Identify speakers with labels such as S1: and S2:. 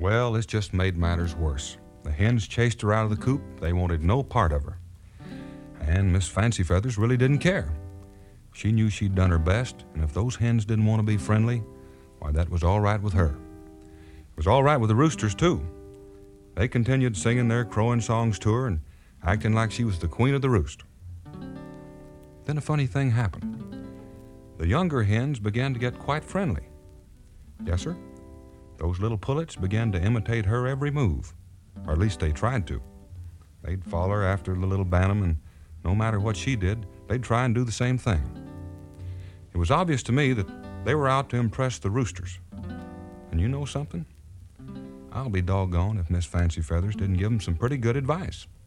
S1: Well, this just made matters worse. The hens chased her out of the coop. They wanted no part of her. And Miss Fancy Feathers really didn't care. She knew she'd done her best, and if those hens didn't want to be friendly, why, that was all right with her. It was all right with the roosters, too. They continued singing their crowing songs to her and acting like she was the queen of the roost. Then a funny thing happened. The younger hens began to get quite friendly. Yes, sir. Those little pullets began to imitate her every move, or at least they tried to. They'd follow her after the little Bantam, and no matter what she did, they'd try and do the same thing. It was obvious to me that they were out to impress the roosters. And you know something? I'll be doggone if Miss Fancy Feathers didn't give them some pretty good advice.